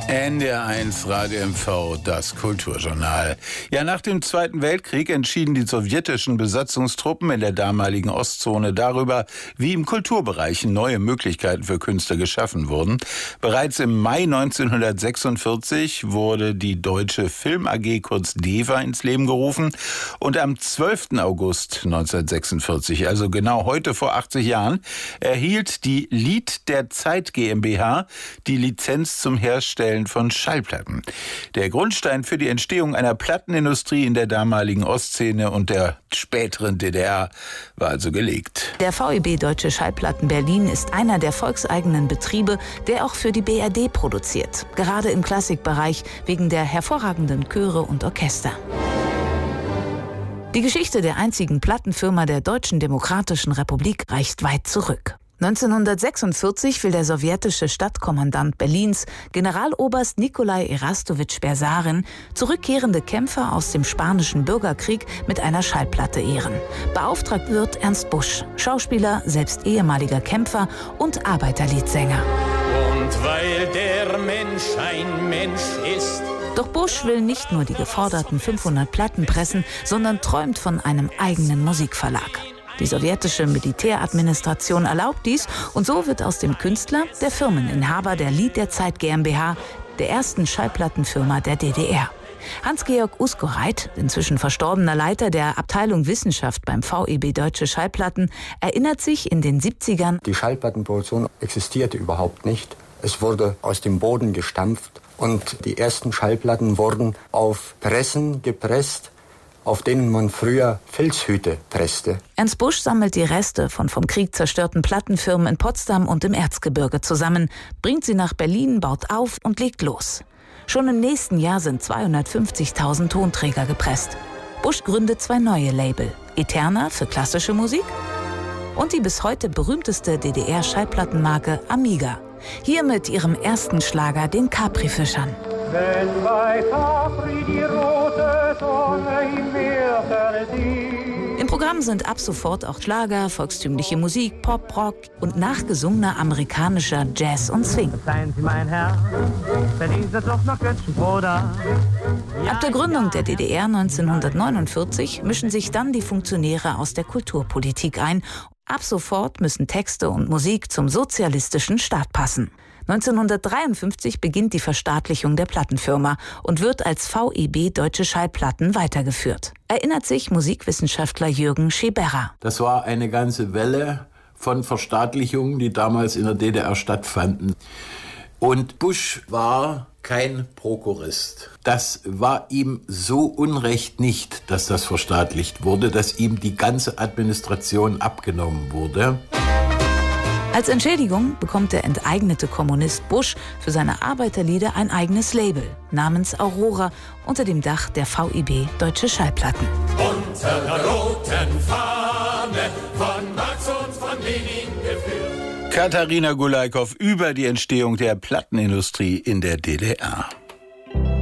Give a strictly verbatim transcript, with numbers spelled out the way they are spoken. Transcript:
N D R eins Radio M V, das Kulturjournal. Ja, nach dem Zweiten Weltkrieg entschieden die sowjetischen Besatzungstruppen in der damaligen Ostzone darüber, wie im Kulturbereich neue Möglichkeiten für Künstler geschaffen wurden. Bereits im Mai neunzehnhundertsechsundvierzig wurde die Deutsche Film A G, kurz DEFA, ins Leben gerufen. Und am zwölften August neunzehnhundertsechsundvierzig, also genau heute vor achtzig Jahren, erhielt die Lied der Zeit GmbH die Lizenz zum Herstellen von Schallplatten. Der Grundstein für die Entstehung einer Plattenindustrie in der damaligen Ostszene und der späteren D D R war also gelegt. Der V E B Deutsche Schallplatten Berlin ist einer der volkseigenen Betriebe, der auch für die B R D produziert. Gerade im Klassikbereich wegen der hervorragenden Chöre und Orchester. Die Geschichte der einzigen Plattenfirma der Deutschen Demokratischen Republik reicht weit zurück. neunzehnhundertsechsundvierzig will der sowjetische Stadtkommandant Berlins, Generaloberst Nikolai Erastowitsch Bersarin, zurückkehrende Kämpfer aus dem Spanischen Bürgerkrieg mit einer Schallplatte ehren. Beauftragt wird Ernst Busch, Schauspieler, selbst ehemaliger Kämpfer und Arbeiterliedsänger. Und weil der Mensch ein Mensch ist. Doch Busch will nicht nur die geforderten fünfhundert Platten pressen, sondern träumt von einem eigenen Musikverlag. Die sowjetische Militäradministration erlaubt dies und so wird aus dem Künstler der Firmeninhaber der Lied der Zeit GmbH, der ersten Schallplattenfirma der D D R. Hans-Georg Uskoreit, inzwischen verstorbener Leiter der Abteilung Wissenschaft beim V E B Deutsche Schallplatten, erinnert sich in den siebzigern: Die Schallplattenproduktion existierte überhaupt nicht. Es wurde aus dem Boden gestampft und die ersten Schallplatten wurden auf Pressen gepresst, auf denen man früher Filzhüte presste. Ernst Busch sammelt die Reste von vom Krieg zerstörten Plattenfirmen in Potsdam und im Erzgebirge zusammen, bringt sie nach Berlin, baut auf und legt los. Schon im nächsten Jahr sind zweihundertfünfzigtausend Tonträger gepresst. Busch gründet zwei neue Label: Eterna für klassische Musik und die bis heute berühmteste D D R-Schallplattenmarke Amiga. Hier mit ihrem ersten Schlager, den Capri-Fischern. Wenn bei Capri die rote Sonne im Meer versieht. Im Programm sind ab sofort auch Schlager, volkstümliche Musik, Pop, Rock und nachgesungener amerikanischer Jazz und Swing. Seien Sie mein Herr, verdienen Sie doch noch Götzenbruder. Ab der Gründung der D D R neunzehnhundertneunundvierzig mischen sich dann die Funktionäre aus der Kulturpolitik ein. Ab sofort müssen Texte und Musik zum sozialistischen Staat passen. neunzehnhundertdreiundfünfzig beginnt die Verstaatlichung der Plattenfirma und wird als V E B Deutsche Schallplatten weitergeführt. Erinnert sich Musikwissenschaftler Jürgen Scheberra. Das war eine ganze Welle von Verstaatlichungen, die damals in der D D R stattfanden. Und Busch war kein Prokurist. Das war ihm so unrecht nicht, dass das verstaatlicht wurde, dass ihm die ganze Administration abgenommen wurde. Als Entschädigung bekommt der enteignete Kommunist Busch für seine Arbeiterlieder ein eigenes Label namens Aurora unter dem Dach der V E B Deutsche Schallplatten. Unter der roten Fahne von Marx und von Lenin geführt. Katharina Gulaikow über die Entstehung der Plattenindustrie in der D D R.